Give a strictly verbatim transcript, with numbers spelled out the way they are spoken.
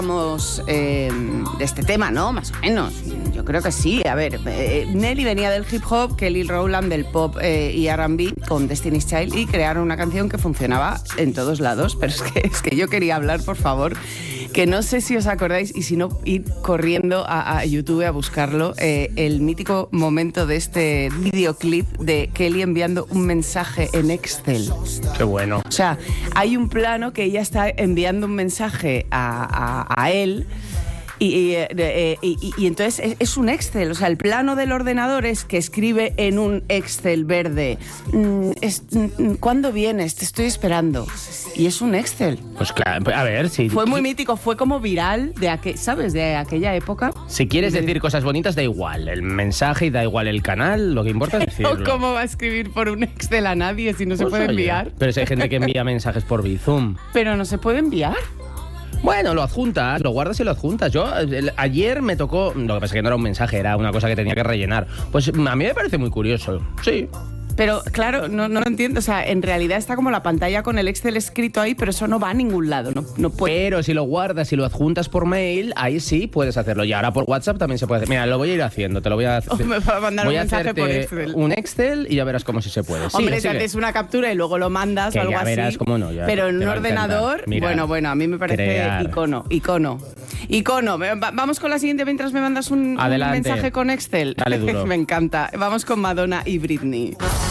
Eh, de este tema, ¿no? Más o menos. Yo creo que sí. A ver, eh, Nelly venía del hip hop, Kelly Rowland del pop eh, y R and B con Destiny's Child y crearon una canción que funcionaba en todos lados. Pero es que, es que yo quería hablar, por favor, que no sé si os acordáis y si no, ir corriendo a, a YouTube a buscarlo, eh, el mítico momento de este videoclip de Kelly enviando un mensaje en Excel. Qué bueno. O sea, hay un plano que ella está enviando un mensaje a, a, a él y, y, y, y, y entonces es, es un Excel. O sea, el plano del ordenador es que escribe en un Excel verde. Mm, es, mm, ¿Cuándo vienes? Te estoy esperando. Y es un Excel. Pues claro, a ver, si... Fue muy mítico, fue como viral, de aqu- ¿sabes? De aquella época. Si quieres decir cosas bonitas, da igual. El mensaje y da igual el canal, lo que importa es decirlo. ¿Cómo va a escribir por un Excel a nadie si no se Pues puede oye, enviar? Pero si hay gente que envía mensajes por Bizum. Pero no se puede enviar. Bueno, lo adjuntas, lo guardas y lo adjuntas. Yo, el, ayer me tocó... Lo que pasa es que no era un mensaje, era una cosa que tenía que rellenar. Pues a mí me parece muy curioso, sí. Pero, claro, no, no lo entiendo. O sea, en realidad está como la pantalla con el Excel escrito ahí, pero eso no va a ningún lado. No, no puede. Pero si lo guardas y lo adjuntas por mail, ahí sí puedes hacerlo. Y ahora por WhatsApp también se puede hacer. Mira, lo voy a ir haciendo, te lo voy a hacer. O me va a mandar voy un a mensaje por hacerte Excel. un Excel y ya verás cómo sí se puede. Hombre, Sigue, si sigue. haces una captura y luego lo mandas Que o algo ya así. verás cómo no, ya pero en te un va a encantar. ordenador, Mira, bueno, bueno, a mí me parece crear. icono, icono. Icono. Va- Vamos con la siguiente mientras me mandas un, un Adelante. mensaje con Excel. Dale duro. Me encanta. Vamos con Madonna y Britney.